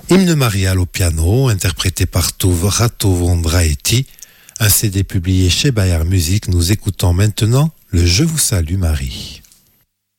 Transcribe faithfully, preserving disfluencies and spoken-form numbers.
Hymne marial au piano, interprété par Tove Ratovondraeti, un C D publié chez Bayer Music. Nous écoutons maintenant le Je vous salue Marie.